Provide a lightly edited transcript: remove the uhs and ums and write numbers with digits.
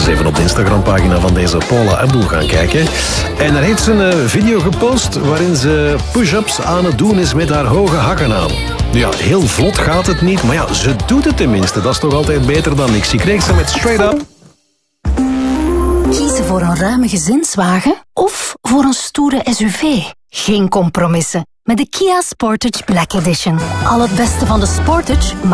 even op de Instagram-pagina van deze Paula Abdul gaan kijken. En daar heeft ze een video gepost waarin ze push-ups aan het doen is met haar hoge hakken aan. Ja, heel vlot gaat het niet, maar ja, ze doet het tenminste. Dat is toch altijd beter dan niks. Ik kreeg ze met Straight Up. Kiezen voor een ruime gezinswagen of voor een stoere SUV? Geen compromissen met de Kia Sportage Black Edition. Al het beste van de Sportage,